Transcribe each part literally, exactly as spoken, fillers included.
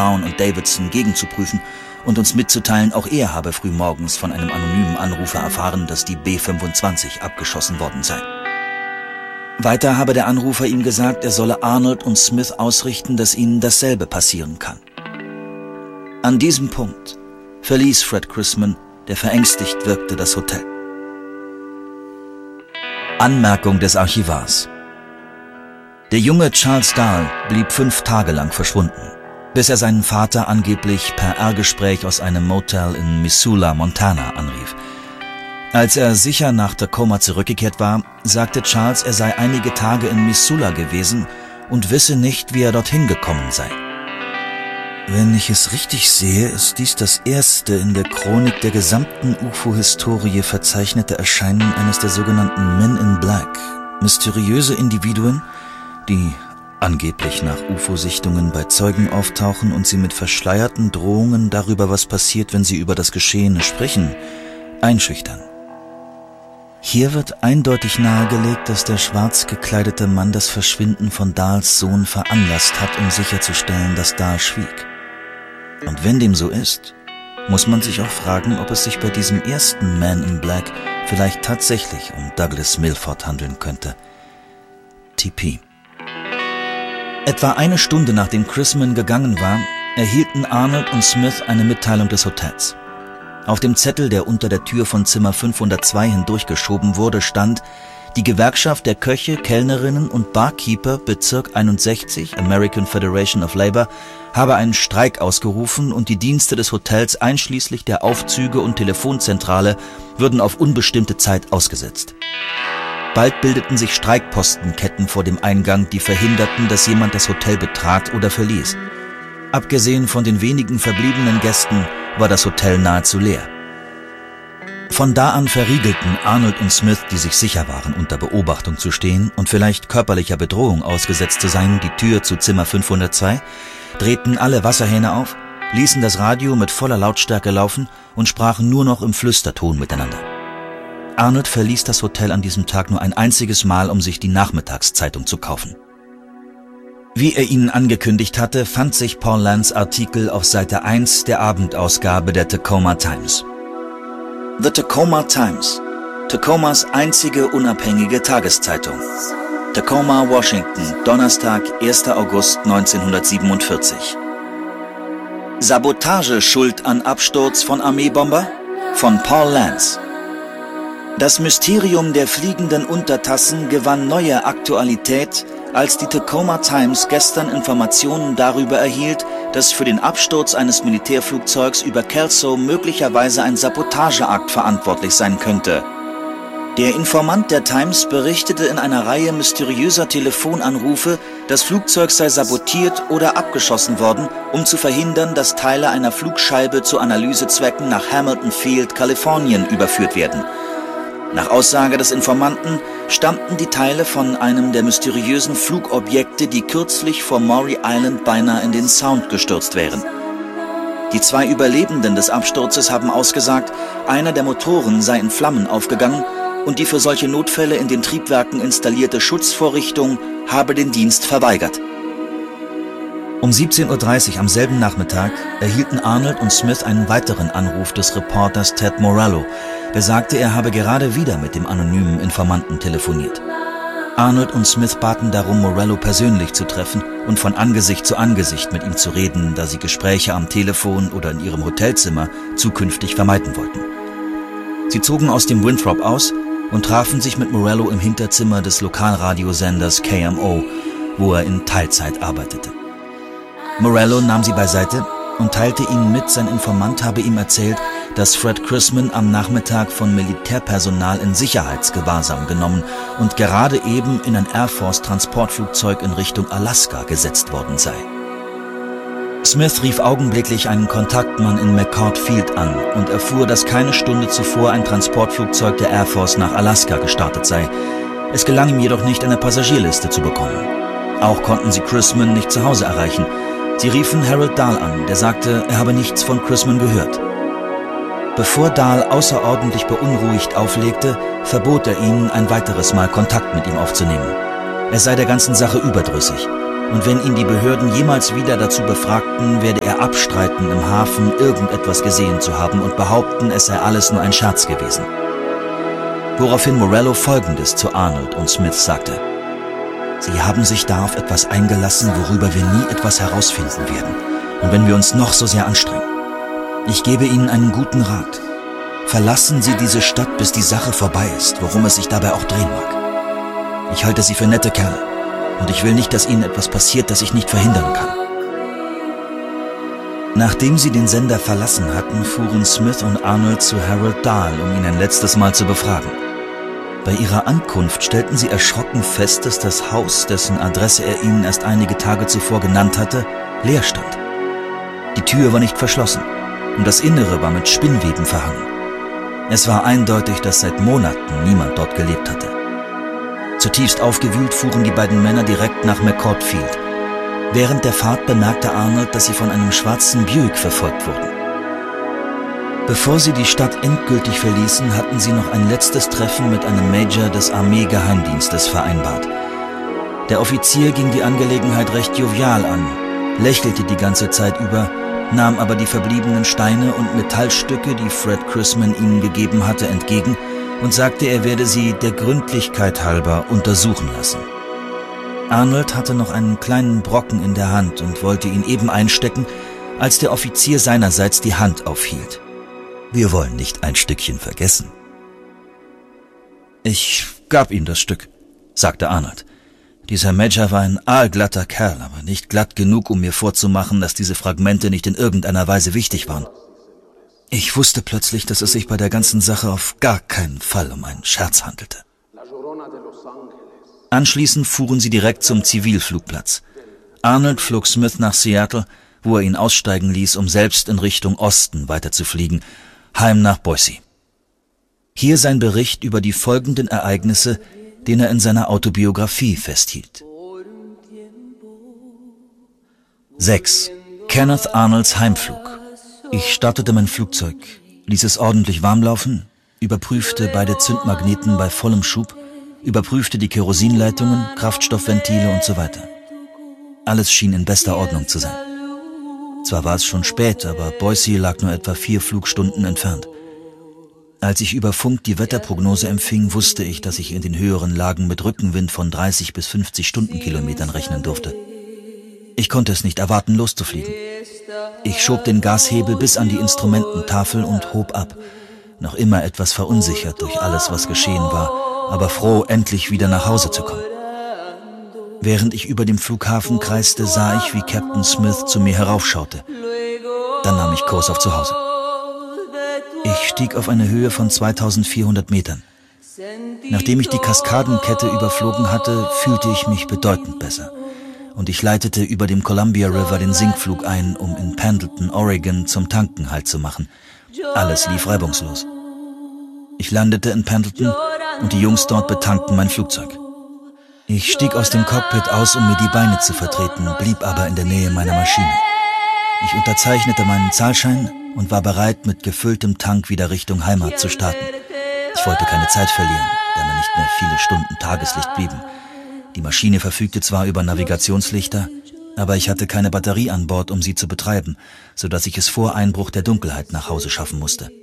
Brown und Davidson gegenzuprüfen und uns mitzuteilen, auch er habe frühmorgens von einem anonymen Anrufer erfahren, dass die B fünfundzwanzig abgeschossen worden sei. Weiter habe der Anrufer ihm gesagt, er solle Arnold und Smith ausrichten, dass ihnen dasselbe passieren kann. An diesem Punkt verließ Fred Chrisman, der verängstigt wirkte, das Hotel. Anmerkung des Archivars: Der junge Charles Dahl blieb fünf Tage lang verschwunden, bis er seinen Vater angeblich per R-Gespräch aus einem Motel in Missoula, Montana, anrief. Als er sicher nach Tacoma zurückgekehrt war, sagte Charles, er sei einige Tage in Missoula gewesen und wisse nicht, wie er dorthin gekommen sei. Wenn ich es richtig sehe, ist dies das erste in der Chronik der gesamten U F O-Historie verzeichnete Erscheinen eines der sogenannten Men in Black, mysteriöse Individuen, die angeblich nach U F O-Sichtungen bei Zeugen auftauchen und sie mit verschleierten Drohungen darüber, was passiert, wenn sie über das Geschehene sprechen, einschüchtern. Hier wird eindeutig nahegelegt, dass der schwarz gekleidete Mann das Verschwinden von Dahls Sohn veranlasst hat, um sicherzustellen, dass Dahl schwieg. Und wenn dem so ist, muss man sich auch fragen, ob es sich bei diesem ersten Man in Black vielleicht tatsächlich um Douglas Milford handeln könnte. T P Etwa eine Stunde nachdem Chrisman gegangen war, erhielten Arnold und Smith eine Mitteilung des Hotels. Auf dem Zettel, der unter der Tür von Zimmer fünfhundertzwei hindurchgeschoben wurde, stand: Die Gewerkschaft der Köche, Kellnerinnen und Barkeeper Bezirk einundsechzig, American Federation of Labor, habe einen Streik ausgerufen und die Dienste des Hotels einschließlich der Aufzüge und Telefonzentrale würden auf unbestimmte Zeit ausgesetzt. Bald bildeten sich Streikpostenketten vor dem Eingang, die verhinderten, dass jemand das Hotel betrat oder verließ. Abgesehen von den wenigen verbliebenen Gästen war das Hotel nahezu leer. Von da an verriegelten Arnold und Smith, die sich sicher waren, unter Beobachtung zu stehen und vielleicht körperlicher Bedrohung ausgesetzt zu sein, die Tür zu Zimmer fünfhundertzwei, drehten alle Wasserhähne auf, ließen das Radio mit voller Lautstärke laufen und sprachen nur noch im Flüsterton miteinander. Arnold verließ das Hotel an diesem Tag nur ein einziges Mal, um sich die Nachmittagszeitung zu kaufen. Wie er ihnen angekündigt hatte, fand sich Paul Lantz Artikel auf Seite eins der Abendausgabe der Tacoma Times. The Tacoma Times, Tacomas einzige unabhängige Tageszeitung. Tacoma, Washington, Donnerstag, erster August neunzehnhundertsiebenundvierzig. Sabotage schuld an Absturz von Armeebomber? Von Paul Lantz. Das Mysterium der fliegenden Untertassen gewann neue Aktualität, als die Tacoma Times gestern Informationen darüber erhielt, dass für den Absturz eines Militärflugzeugs über Kelso möglicherweise ein Sabotageakt verantwortlich sein könnte. Der Informant der Times berichtete in einer Reihe mysteriöser Telefonanrufe, das Flugzeug sei sabotiert oder abgeschossen worden, um zu verhindern, dass Teile einer Flugscheibe zu Analysezwecken nach Hamilton Field, Kalifornien, überführt werden. Nach Aussage des Informanten stammten die Teile von einem der mysteriösen Flugobjekte, die kürzlich vor Maury Island beinahe in den Sound gestürzt wären. Die zwei Überlebenden des Absturzes haben ausgesagt, einer der Motoren sei in Flammen aufgegangen und die für solche Notfälle in den Triebwerken installierte Schutzvorrichtung habe den Dienst verweigert. Um siebzehn Uhr dreißig am selben Nachmittag erhielten Arnold und Smith einen weiteren Anruf des Reporters Ted Morello, der sagte, er habe gerade wieder mit dem anonymen Informanten telefoniert. Arnold und Smith baten darum, Morello persönlich zu treffen und von Angesicht zu Angesicht mit ihm zu reden, da sie Gespräche am Telefon oder in ihrem Hotelzimmer zukünftig vermeiden wollten. Sie zogen aus dem Winthrop aus und trafen sich mit Morello im Hinterzimmer des Lokalradiosenders K M O, wo er in Teilzeit arbeitete. Morello nahm sie beiseite und teilte ihnen mit, sein Informant habe ihm erzählt, dass Fred Chrisman am Nachmittag von Militärpersonal in Sicherheitsgewahrsam genommen und gerade eben in ein Air Force Transportflugzeug in Richtung Alaska gesetzt worden sei. Smith rief augenblicklich einen Kontaktmann in McCord Field an und erfuhr, dass keine Stunde zuvor ein Transportflugzeug der Air Force nach Alaska gestartet sei. Es gelang ihm jedoch nicht, eine Passagierliste zu bekommen. Auch konnten sie Chrisman nicht zu Hause erreichen. Sie riefen Harold Dahl an, der sagte, er habe nichts von Chrisman gehört. Bevor Dahl außerordentlich beunruhigt auflegte, verbot er ihnen, ein weiteres Mal Kontakt mit ihm aufzunehmen. Er sei der ganzen Sache überdrüssig. Und wenn ihn die Behörden jemals wieder dazu befragten, werde er abstreiten, im Hafen irgendetwas gesehen zu haben und behaupten, es sei alles nur ein Scherz gewesen. Woraufhin Morello Folgendes zu Arnold und Smith sagte: Sie haben sich da auf etwas eingelassen, worüber wir nie etwas herausfinden werden. Und wenn wir uns noch so sehr anstrengen. Ich gebe Ihnen einen guten Rat. Verlassen Sie diese Stadt, bis die Sache vorbei ist, worum es sich dabei auch drehen mag. Ich halte Sie für nette Kerle. Und ich will nicht, dass Ihnen etwas passiert, das ich nicht verhindern kann. Nachdem sie den Sender verlassen hatten, fuhren Smith und Arnold zu Harold Dahl, um ihn ein letztes Mal zu befragen. Bei ihrer Ankunft stellten sie erschrocken fest, dass das Haus, dessen Adresse er ihnen erst einige Tage zuvor genannt hatte, leer stand. Die Tür war nicht verschlossen und das Innere war mit Spinnweben verhangen. Es war eindeutig, dass seit Monaten niemand dort gelebt hatte. Zutiefst aufgewühlt fuhren die beiden Männer direkt nach McCord Field. Während der Fahrt bemerkte Arnold, dass sie von einem schwarzen Buick verfolgt wurden. Bevor sie die Stadt endgültig verließen, hatten sie noch ein letztes Treffen mit einem Major des Armeegeheimdienstes vereinbart. Der Offizier ging die Angelegenheit recht jovial an, lächelte die ganze Zeit über, nahm aber die verbliebenen Steine und Metallstücke, die Fred Chrisman ihnen gegeben hatte, entgegen und sagte, er werde sie der Gründlichkeit halber untersuchen lassen. Arnold hatte noch einen kleinen Brocken in der Hand und wollte ihn eben einstecken, als der Offizier seinerseits die Hand aufhielt. Wir wollen nicht ein Stückchen vergessen. Ich gab ihm das Stück, sagte Arnold. Dieser Major war ein aalglatter Kerl, aber nicht glatt genug, um mir vorzumachen, dass diese Fragmente nicht in irgendeiner Weise wichtig waren. Ich wusste plötzlich, dass es sich bei der ganzen Sache auf gar keinen Fall um einen Scherz handelte. Anschließend fuhren sie direkt zum Zivilflugplatz. Arnold flog Smith nach Seattle, wo er ihn aussteigen ließ, um selbst in Richtung Osten weiterzufliegen, heim nach Boise. Hier sein Bericht über die folgenden Ereignisse, den er in seiner Autobiografie festhielt. sechs. Kenneth Arnolds Heimflug. Ich startete mein Flugzeug, ließ es ordentlich warm laufen, überprüfte beide Zündmagneten bei vollem Schub, überprüfte die Kerosinleitungen, Kraftstoffventile und so weiter. Alles schien in bester Ordnung zu sein. Zwar war es schon spät, aber Boise lag nur etwa vier Flugstunden entfernt. Als ich über Funk die Wetterprognose empfing, wusste ich, dass ich in den höheren Lagen mit Rückenwind von dreißig bis fünfzig Stundenkilometern rechnen durfte. Ich konnte es nicht erwarten, loszufliegen. Ich schob den Gashebel bis an die Instrumententafel und hob ab, noch immer etwas verunsichert durch alles, was geschehen war, aber froh, endlich wieder nach Hause zu kommen. Während ich über dem Flughafen kreiste, sah ich, wie Captain Smith zu mir heraufschaute. Dann nahm ich Kurs auf zu Hause. Ich stieg auf eine Höhe von zweitausendvierhundert Metern. Nachdem ich die Kaskadenkette überflogen hatte, fühlte ich mich bedeutend besser. Und ich leitete über dem Columbia River den Sinkflug ein, um in Pendleton, Oregon, zum Tanken Halt zu machen. Alles lief reibungslos. Ich landete in Pendleton und die Jungs dort betankten mein Flugzeug. Ich stieg aus dem Cockpit aus, um mir die Beine zu vertreten, blieb aber in der Nähe meiner Maschine. Ich unterzeichnete meinen Zahlschein und war bereit, mit gefülltem Tank wieder Richtung Heimat zu starten. Ich wollte keine Zeit verlieren, da mir nicht mehr viele Stunden Tageslicht blieben. Die Maschine verfügte zwar über Navigationslichter, aber ich hatte keine Batterie an Bord, um sie zu betreiben, sodass ich es vor Einbruch der Dunkelheit nach Hause schaffen musste.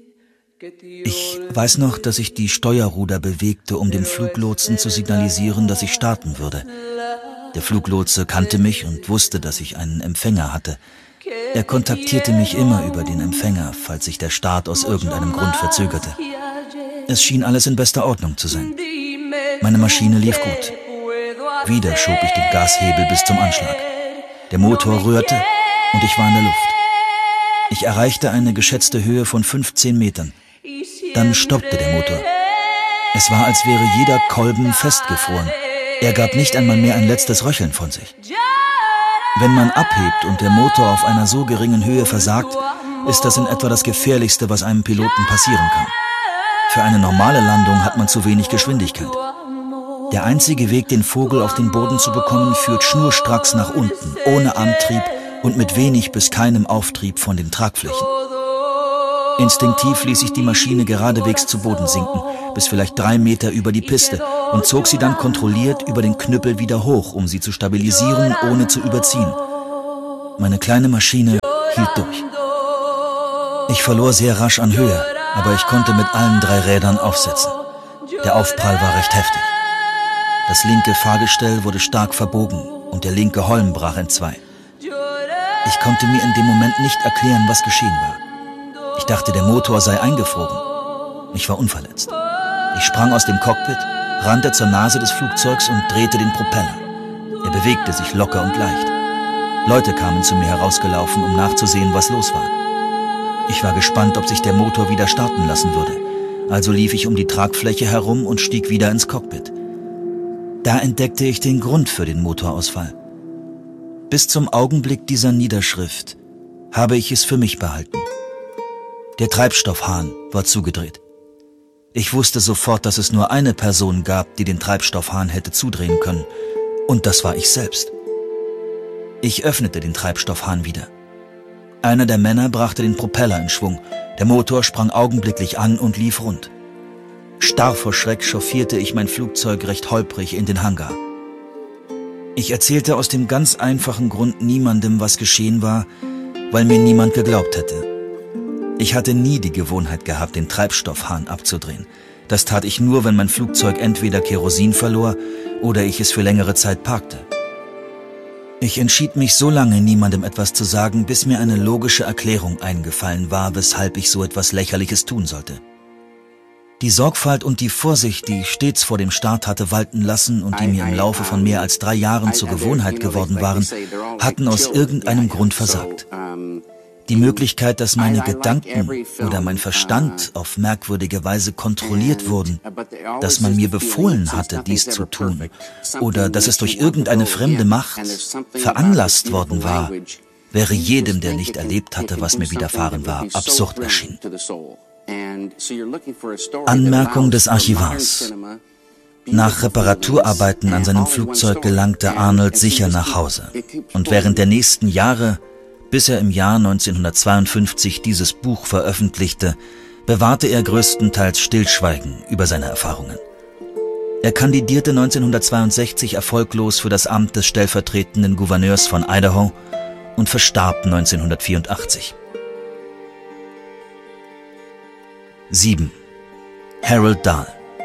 Ich weiß noch, dass ich die Steuerruder bewegte, um dem Fluglotsen zu signalisieren, dass ich starten würde. Der Fluglotse kannte mich und wusste, dass ich einen Empfänger hatte. Er kontaktierte mich immer über den Empfänger, falls sich der Start aus irgendeinem Grund verzögerte. Es schien alles in bester Ordnung zu sein. Meine Maschine lief gut. Wieder schob ich den Gashebel bis zum Anschlag. Der Motor rührte und ich war in der Luft. Ich erreichte eine geschätzte Höhe von fünfzehn Metern. Dann stoppte der Motor. Es war, als wäre jeder Kolben festgefroren. Er gab nicht einmal mehr ein letztes Röcheln von sich. Wenn man abhebt und der Motor auf einer so geringen Höhe versagt, ist das in etwa das Gefährlichste, was einem Piloten passieren kann. Für eine normale Landung hat man zu wenig Geschwindigkeit. Der einzige Weg, den Vogel auf den Boden zu bekommen, führt schnurstracks nach unten, ohne Antrieb und mit wenig bis keinem Auftrieb von den Tragflächen. Instinktiv ließ ich die Maschine geradewegs zu Boden sinken, bis vielleicht drei Meter über die Piste, und zog sie dann kontrolliert über den Knüppel wieder hoch, um sie zu stabilisieren, ohne zu überziehen. Meine kleine Maschine hielt durch. Ich verlor sehr rasch an Höhe, aber ich konnte mit allen drei Rädern aufsetzen. Der Aufprall war recht heftig. Das linke Fahrgestell wurde stark verbogen und der linke Holm brach entzwei. Ich konnte mir in dem Moment nicht erklären, was geschehen war. Ich dachte, der Motor sei eingefroren. Ich war unverletzt. Ich sprang aus dem Cockpit, rannte zur Nase des Flugzeugs und drehte den Propeller. Er bewegte sich locker und leicht. Leute kamen zu mir herausgelaufen, um nachzusehen, was los war. Ich war gespannt, ob sich der Motor wieder starten lassen würde. Also lief ich um die Tragfläche herum und stieg wieder ins Cockpit. Da entdeckte ich den Grund für den Motorausfall. Bis zum Augenblick dieser Niederschrift habe ich es für mich behalten. Der Treibstoffhahn war zugedreht. Ich wusste sofort, dass es nur eine Person gab, die den Treibstoffhahn hätte zudrehen können. Und das war ich selbst. Ich öffnete den Treibstoffhahn wieder. Einer der Männer brachte den Propeller in Schwung. Der Motor sprang augenblicklich an und lief rund. Starr vor Schreck chauffierte ich mein Flugzeug recht holprig in den Hangar. Ich erzählte aus dem ganz einfachen Grund niemandem, was geschehen war, weil mir niemand geglaubt hätte. Ich hatte nie die Gewohnheit gehabt, den Treibstoffhahn abzudrehen. Das tat ich nur, wenn mein Flugzeug entweder Kerosin verlor oder ich es für längere Zeit parkte. Ich entschied mich so lange, niemandem etwas zu sagen, bis mir eine logische Erklärung eingefallen war, weshalb ich so etwas Lächerliches tun sollte. Die Sorgfalt und die Vorsicht, die ich stets vor dem Start hatte walten lassen und die mir im Laufe von mehr als drei Jahren zur Gewohnheit geworden waren, hatten aus irgendeinem Grund versagt. Die Möglichkeit, dass meine Gedanken oder mein Verstand auf merkwürdige Weise kontrolliert wurden, dass man mir befohlen hatte, dies zu tun, oder dass es durch irgendeine fremde Macht veranlasst worden war, wäre jedem, der nicht erlebt hatte, was mir widerfahren war, absurd erschienen. Anmerkung des Archivars. Nach Reparaturarbeiten an seinem Flugzeug gelangte Arnold sicher nach Hause. Und während der nächsten Jahre, bis er im Jahr neunzehnhundertzweiundfünfzig dieses Buch veröffentlichte, bewahrte er größtenteils Stillschweigen über seine Erfahrungen. Er kandidierte neunzehnhundertzweiundsechzig erfolglos für das Amt des stellvertretenden Gouverneurs von Idaho und verstarb neunzehnhundertvierundachtzig. sieben. Harold Dahl.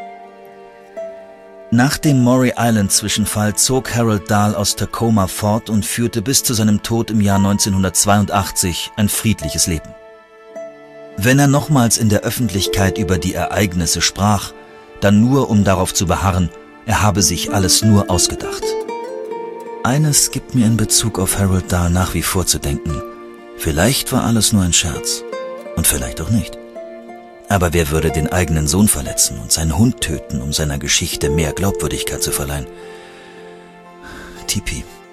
Nach dem Maury Island-Zwischenfall zog Harold Dahl aus Tacoma fort und führte bis zu seinem Tod im Jahr neunzehnhundertzweiundachtzig ein friedliches Leben. Wenn er nochmals in der Öffentlichkeit über die Ereignisse sprach, dann nur, um darauf zu beharren, er habe sich alles nur ausgedacht. Eines gibt mir in Bezug auf Harold Dahl nach wie vor zu denken: Vielleicht war alles nur ein Scherz und vielleicht auch nicht. Aber wer würde den eigenen Sohn verletzen und seinen Hund töten, um seiner Geschichte mehr Glaubwürdigkeit zu verleihen? Tipi.